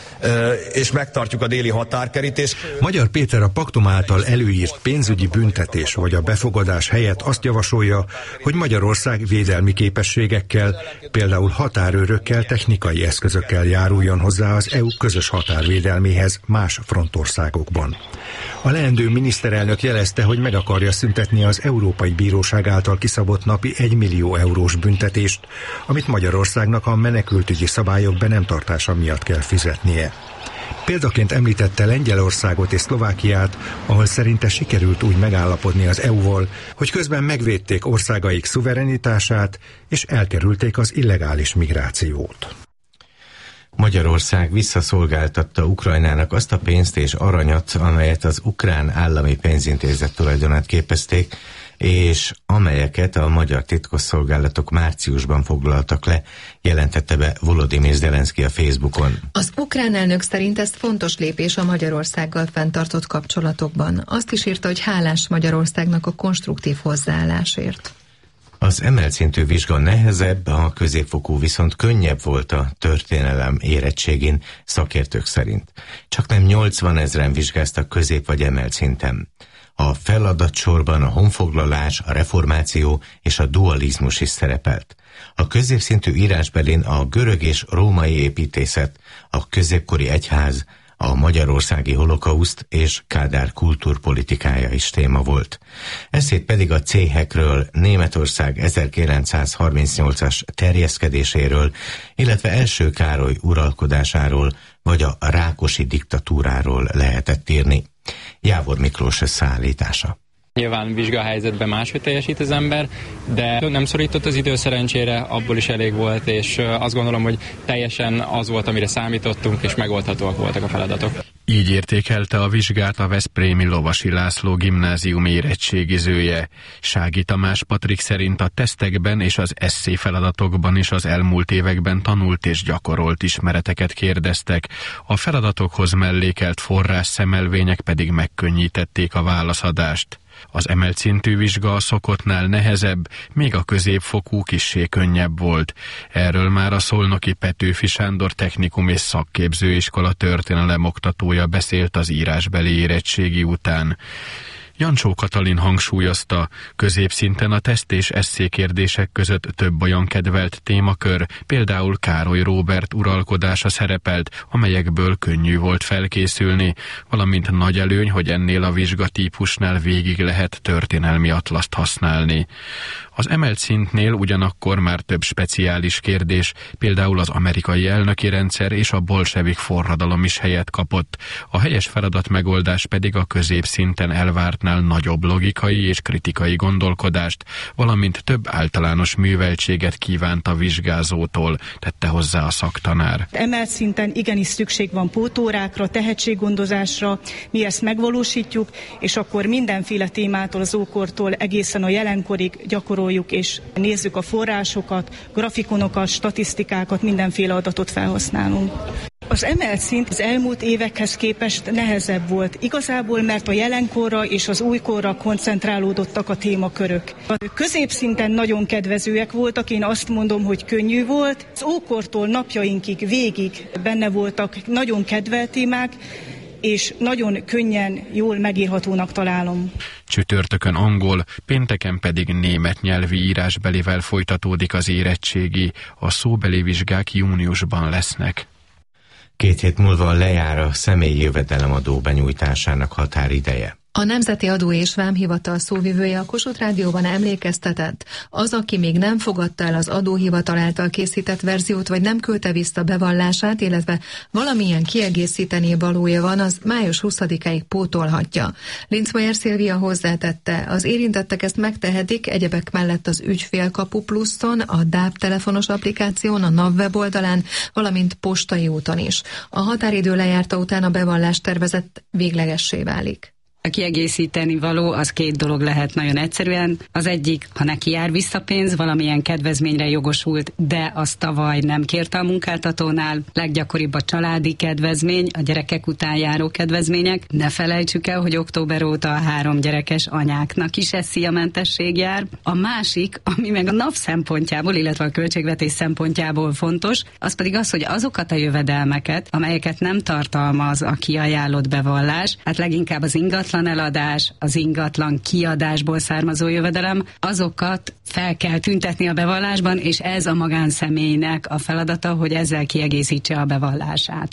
és megtartjuk a déli határkerítést. Magyar Péter a paktum által előírt pénzügyi büntetés vagy a befogadás helyett azt javasolja, hogy Magyarország védelmi képességekkel, például határőrökkel, technikai eszközökkel járuljon hozzá az EU közös határvédelméhez más frontországokban. A leendő miniszterelnök jelezte, hogy meg akarja szüntetni az Európai Bíróság által kiszabott napi 1 millió eurós büntetést, amit Magyarországnak a menekültügyi szabályok be nem tartása miatt kell fizetnie. Példaként említette Lengyelországot és Szlovákiát, ahol szerinte sikerült úgy megállapodni az EU-val, hogy közben megvédték országaik szuverenitását és elkerülték az illegális migrációt. Magyarország visszaszolgáltatta Ukrajnának azt a pénzt és aranyat, amelyet az ukrán állami pénzintézet tulajdonát képezték, és amelyeket a magyar titkosszolgálatok márciusban foglaltak le, jelentette be Volodymyr Zelenszky a Facebookon. Az ukrán elnök szerint ez fontos lépés a Magyarországgal fenntartott kapcsolatokban. Azt is írta, hogy hálás Magyarországnak a konstruktív hozzáállásért. Az emelt szintű vizsga nehezebb, a középfokú viszont könnyebb volt a történelem érettségén szakértők szerint. Csak nem 80 000 vizsgáztak közép vagy emelt szinten. A feladatsorban a honfoglalás, a reformáció és a dualizmus is szerepelt. A középszintű írásbelin a görög és római építészet, a középkori egyház, a magyarországi holokauszt és Kádár kultúrpolitikája is téma volt. Eszét pedig a céhekről, Németország 1938-as terjeszkedéséről, illetve első Károly uralkodásáról vagy a Rákosi diktatúráról lehetett írni. Jávor Miklós összeállítása. Nyilván vizsgahelyzetben máshogy teljesít az ember, de nem szorított az idő szerencsére, abból is elég volt, és azt gondolom, hogy teljesen az volt, amire számítottunk, és megoldhatóak voltak a feladatok. Így értékelte a vizsgát a veszprémi Lovasi László gimnázium érettségizője. Sági Tamás Patrik szerint a tesztekben és az esszé feladatokban is az elmúlt években tanult és gyakorolt ismereteket kérdeztek, a feladatokhoz mellékelt forrásszemelvények pedig megkönnyítették a válaszadást. Az emelt szintű vizsga a szokottnál nehezebb, még a középfokú kissé könnyebb volt. Erről már a szolnoki Petőfi Sándor Technikum és Szakképzőiskola történelem oktatója beszélt az írásbeli érettségi után. Jancsó Katalin hangsúlyozta, középszinten a teszt és esszékérdések között több olyan kedvelt témakör, például Károly Róbert uralkodása szerepelt, amelyekből könnyű volt felkészülni, valamint nagy előny, hogy ennél a vizsgatípusnál végig lehet történelmi atlaszt használni. Az emelt szintnél ugyanakkor már több speciális kérdés, például az amerikai elnöki rendszer és a bolsevik forradalom is helyet kapott, a helyes feladatmegoldás pedig a középszinten elvártnál nagyobb logikai és kritikai gondolkodást, valamint több általános műveltséget kívánt a vizsgázótól, tette hozzá a szaktanár. Emelt szinten igenis szükség van pótórákra, tehetséggondozásra, mi ezt megvalósítjuk, és akkor mindenféle témától, az ókortól egészen a jelenkorig gyakoroljuk, és nézzük a forrásokat, grafikonokat, statisztikákat, mindenféle adatot felhasználunk. Az emelt szint az elmúlt évekhez képest nehezebb volt, igazából mert a jelenkorra és az újkorra koncentrálódottak a témakörök. A középszinten nagyon kedvezőek voltak, én azt mondom, hogy könnyű volt. Az ókortól napjainkig végig benne voltak nagyon kedvelt témák, és nagyon könnyen, jól megírhatónak találom. Csütörtökön angol, pénteken pedig német nyelvi írásbelivel folytatódik az érettségi, a szóbeli vizsgák júniusban lesznek. 2 hét múlva lejár a személyi jövedelemadó benyújtásának határideje. A Nemzeti Adó és Vámhivatal szóvivője a Kossuth Rádióban emlékeztetett, az, aki még nem fogadta el az adóhivatal által készített verziót, vagy nem küldte vissza bevallását, illetve valamilyen kiegészíteni valója van, az május 20-áig pótolhatja. Linczmaier Szilvia hozzátette, az érintettek ezt megtehetik egyebek mellett az Ügyfélkapu Pluszon, a DÁB telefonos applikáción, a NAV weboldalán, valamint postai úton is. A határidő lejárta után a bevallás tervezett véglegessé válik. A kiegészíteni való az 2 dolog lehet nagyon egyszerűen. Az egyik, ha neki jár visszapénz, valamilyen kedvezményre jogosult, de azt tavaly nem kérte a munkáltatónál. Leggyakoribb a családi kedvezmény, a gyerekek után járó kedvezmények. Ne felejtsük el, hogy október óta a 3 gyerekes anyáknak is SZIA-mentesség jár. A másik, ami meg a NAV szempontjából, illetve a költségvetés szempontjából fontos, az pedig az, hogy azokat a jövedelmeket, amelyeket nem tartalmaz a kiajánlott bevallás, hát leginkább az ingatlan eladás, az ingatlan kiadásból származó jövedelem, azokat fel kell tüntetni a bevallásban, és ez a magánszemélynek a feladata, hogy ezzel kiegészítse a bevallását.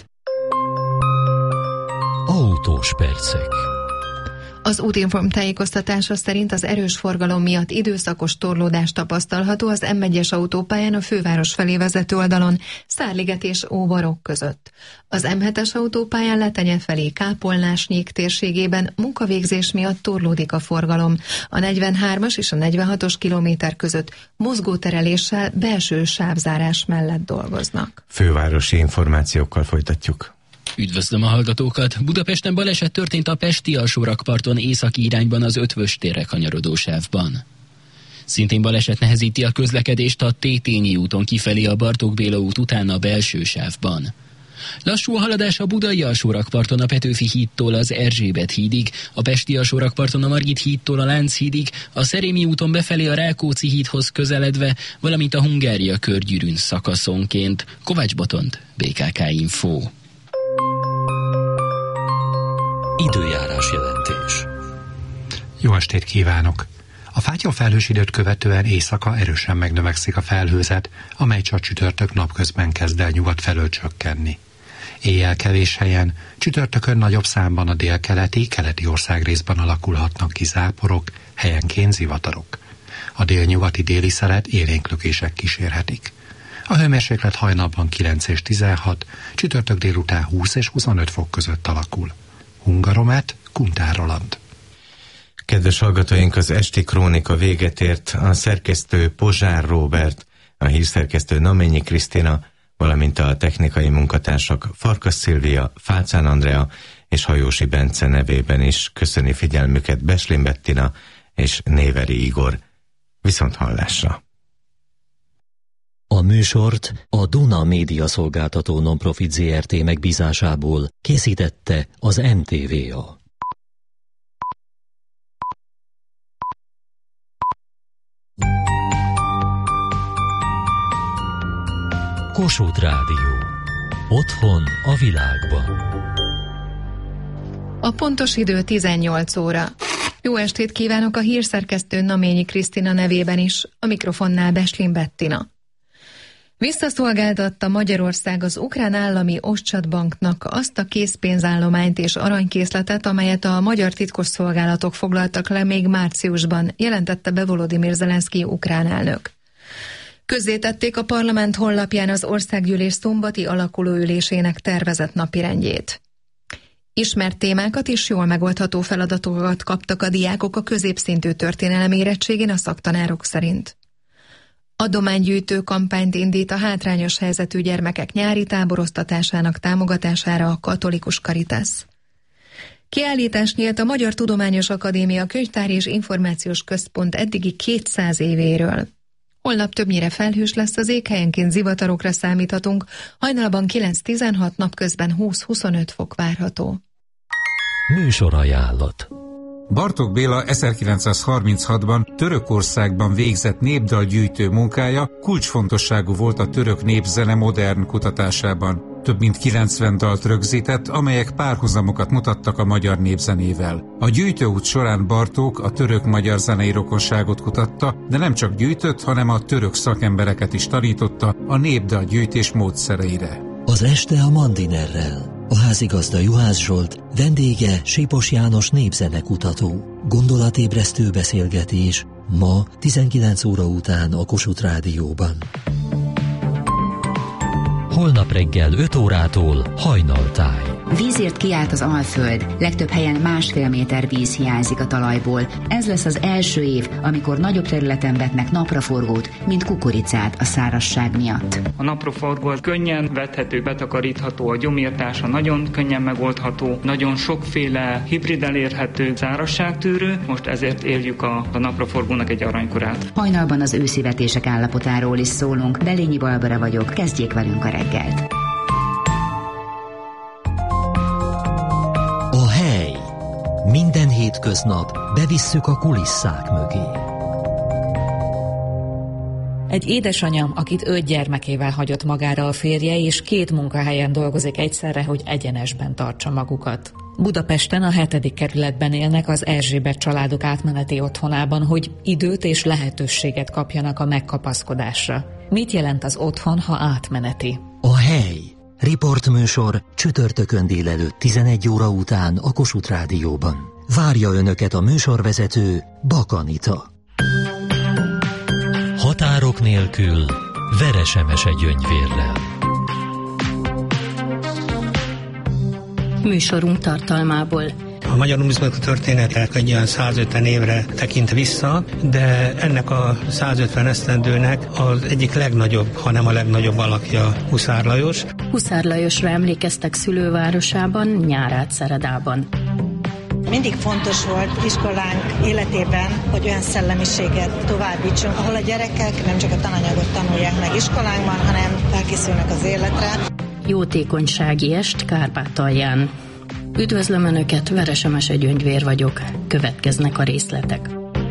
Autós percek. Az Útinform tájékoztatása szerint az erős forgalom miatt időszakos torlódás tapasztalható az M1-es autópályán a főváros felé vezető oldalon, Szárliget és Óvarok között. Az M7-es autópályán Letenye felé Kápolnás-Nyék térségében munkavégzés miatt torlódik a forgalom. A 43-as és a 46-os kilométer között mozgótereléssel belső sávzárás mellett dolgoznak. Fővárosi információkkal folytatjuk. Üdvözlöm a hallgatókat! Budapesten baleset történt a Pesti alsórakparton északi irányban az Ötvös térre kanyarodó sávban. Szintén baleset nehezíti a közlekedést a Tétényi úton kifelé a Bartók Béla út után a belső sávban. Lassú a haladás a Budai alsórakparton a Petőfi hídtól az Erzsébet hídig, a Pesti alsórakparton a Margit hídtól a Lánchídig, a Szerémi úton befelé a Rákóczi hídhoz közeledve, valamint a Hungária körgyűrűn szakaszonként. Kovács Botond, BKK Info. Időjárás jelentés. Jó estét kívánok! A fátyolfelhős időt követően éjszaka erősen megnövekszik a felhőzet, amely csak csütörtök napközben kezd el nyugat felől csökkenni. Éjjel kevés helyen, csütörtökön nagyobb számban a délkeleti, keleti országrészben alakulhatnak ki záporok, helyenként zivatarok. A délnyugati déli szelet élénklökések kísérhetik. A hőmérséklet hajnalban 9 és 16, csütörtök délután 20 és 25 fok között alakul. Hungaromet, Kuntár Roland. Kedves hallgatóink, az esti krónika véget ért. A szerkesztő Pozsár Róbert, a hírszerkesztő Naményi Krisztina, valamint a technikai munkatársak Farkas Szilvia, Fácán Andrea és Hajósi Bence nevében is köszöni figyelmüket Beslin Bettina és Néveri Igor. Viszonthallásra! A műsort a Duna Média Szolgáltató Nonprofit Zrt. Megbízásából készítette az NTVA. Kossuth Rádió. Otthon a világban. A pontos idő 18 óra. Jó estét kívánok a hírszerkesztő Naményi Krisztina nevében is, a mikrofonnál Beslin Bettina. Visszaszolgáltatta Magyarország az ukrán állami Oszcsatbanknak azt a készpénzállományt és aranykészletet, amelyet a magyar titkosszolgálatok foglaltak le még márciusban, jelentette be Volodymyr Zelenszky ukrán elnök. Közzétették a parlament honlapján az országgyűlés szombati alakulóülésének tervezett napirendjét. Ismert témákat és jól megoldható feladatokat kaptak a diákok a középszintű történelem érettségén a szaktanárok szerint. Adománygyűjtő kampányt indít a hátrányos helyzetű gyermekek nyári táboroztatásának támogatására a Katolikus Caritas. Kiállítás nyílt a Magyar Tudományos Akadémia Könyvtár és Információs Központ eddigi 200 évéről. Holnap többnyire felhős lesz az ég, helyenként zivatarokra számíthatunk, hajnalban 9-16, napközben 20-25 fok várható. Műsorajánlat. Bartók Béla 1936-ban Törökországban végzett népdalgyűjtő munkája kulcsfontosságú volt a török népzene modern kutatásában. Több mint 90 dalt rögzített, amelyek párhuzamokat mutattak a magyar népzenével. A gyűjtőút során Bartók a török-magyar zenei rokonságot kutatta, de nem csak gyűjtött, hanem a török szakembereket is tanította a népdalgyűjtés módszereire. Az este a Mandinerrel. A házigazda Juhász Zsolt, vendége Sipos János népzenekutató. Gondolatébresztő beszélgetés ma 19 óra után a Kossuth Rádióban. Holnap reggel 5 órától hajnaltáj. Vízért kiállt az Alföld, legtöbb helyen 1,5 méter víz hiányzik a talajból. Ez lesz az első év, amikor nagyobb területen vetnek napraforgót, mint kukoricát a szárazság miatt. A napraforgó könnyen vethető, betakarítható, a gyomírtása nagyon könnyen megoldható, nagyon sokféle hibrid elérhető szárazságtűrő, most ezért éljük a napraforgónak egy aranykorát. Hajnalban az őszi vetések állapotáról is szólunk. Belényi Barbara vagyok, kezdjék velünk a reggelt. A hely. Minden hétköznap bevisszük a kulisszák mögé. Egy édesanyám, akit 5 gyermekével hagyott magára a férje, és 2 munkahelyen dolgozik egyszerre, hogy egyenesben tartsa magukat. Budapesten a 7. kerületben élnek az Erzsébet családok átmeneti otthonában, hogy időt és lehetőséget kapjanak a megkapaszkodásra. Mit jelent az otthon, ha átmeneti? A hely. Riportműsor csütörtökön délelőtt 11 óra után a Kossuth Rádióban. Várja önöket a műsorvezető Bak Anita. Határok nélkül Veresemese Gyöngyvérrel. Műsorunk tartalmából. A magyar numizmatika története egy olyan 150 évre tekint vissza, de ennek a 150 esztendőnek az egyik legnagyobb, hanem a legnagyobb alakja Huszár Lajos. Huszár Lajosra emlékeztek szülővárosában, Nyárádszeredában. Mindig fontos volt iskolánk életében, hogy olyan szellemiséget továbbítsunk, ahol a gyerekek nem csak a tananyagot tanulják meg iskolánkban, hanem felkészülnek az életre. Jótékonysági est Kárpátalján. Üdvözlöm Önöket, Veresemese Gyöngyvér vagyok. Következnek a részletek.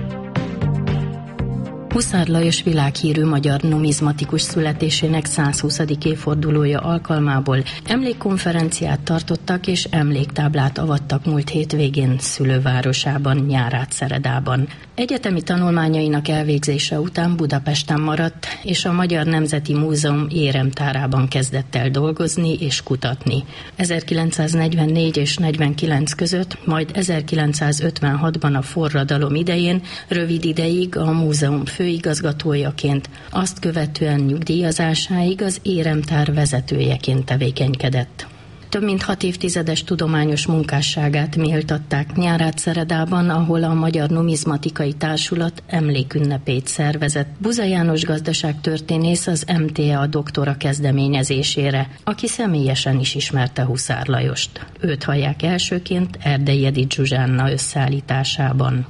Huszár Lajos világhírű magyar numizmatikus születésének 120. évfordulója alkalmából emlékkonferenciát tartottak és emléktáblát avattak múlt hétvégén szülővárosában, Nyárádszeredában. Egyetemi tanulmányainak elvégzése után Budapesten maradt, és a Magyar Nemzeti Múzeum éremtárában kezdett el dolgozni és kutatni. 1944 és 49 között, majd 1956-ban a forradalom idején rövid ideig a múzeum főigazgatójaként, azt követően nyugdíjazásáig az éremtár vezetőjeként tevékenykedett. Több mint 6 évtizedes tudományos munkásságát méltatták Nyárádszeredában, ahol a Magyar Numizmatikai Társulat emlékünnepét szervezett. Buza János gazdaságtörténész az MTA doktora kezdeményezésére, aki személyesen is ismerte Huszár Lajost. Őt hallják elsőként Erdei Edith Zsuzsánna összeállításában.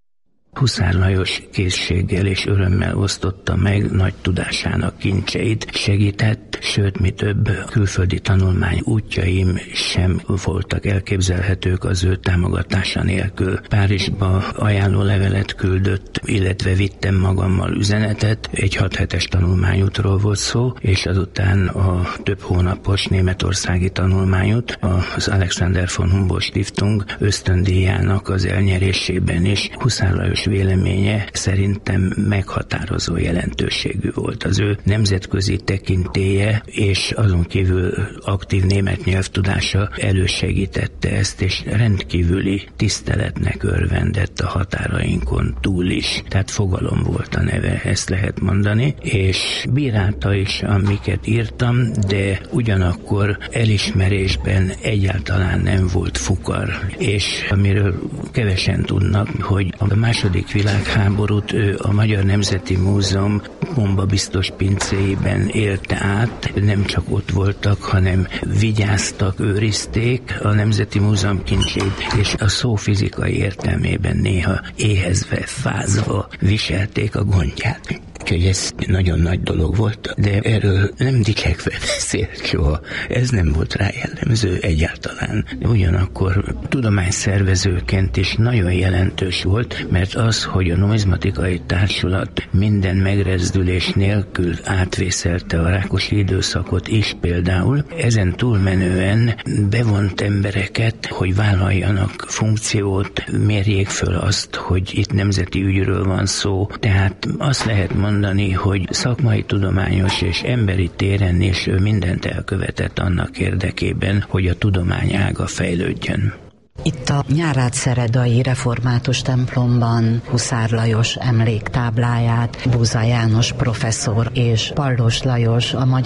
Huszár Lajos készséggel és örömmel osztotta meg nagy tudásának kincseit, segített, sőt, mi több, külföldi tanulmány útjaim sem voltak elképzelhetők az ő támogatása nélkül. Párizsba ajánlólevelet küldött, illetve vittem magammal üzenetet, egy 6 hetes tanulmányútról volt szó, és azután a több hónapos németországi tanulmányút az Alexander von Humboldt Stiftung ösztöndíjának az elnyerésében is Huszár Lajos véleménye szerintem meghatározó jelentőségű volt. Az ő nemzetközi tekintélye és azon kívül aktív német nyelvtudása elősegítette ezt, és rendkívüli tiszteletnek örvendett a határainkon túl is. Tehát fogalom volt a neve, ezt lehet mondani, és bírálta is, amiket írtam, de ugyanakkor elismerésben egyáltalán nem volt fukar. És amiről kevesen tudnak, hogy a második világháborút ő a Magyar Nemzeti Múzeum bombabiztos pincéiben élte át. Nem csak ott voltak, hanem vigyáztak, őrizték a Nemzeti Múzeum kincsét, és a szó fizikai értelmében néha éhezve, fázva viselték a gondját. Úgyhogy ez nagyon nagy dolog volt, de erről nem dicsekve beszélt soha. Ez nem volt rá jellemző egyáltalán. De ugyanakkor tudományszervezőként is nagyon jelentős volt, mert az, hogy a Numizmatikai Társulat minden megrezdülés nélkül átvészelte a Rákosi időszakot is például, ezen túlmenően bevont embereket, hogy vállaljanak funkciót, mérjék föl azt, hogy itt nemzeti ügyről van szó. Tehát azt lehet mondani, hogy szakmai, tudományos és emberi téren is ő mindent elkövetett annak érdekében, hogy a tudomány ága fejlődjön. Itt a Nyárádszeredai református templomban Huszár Lajos emléktábláját Buza János professzor és Pallos Lajos, a Magyar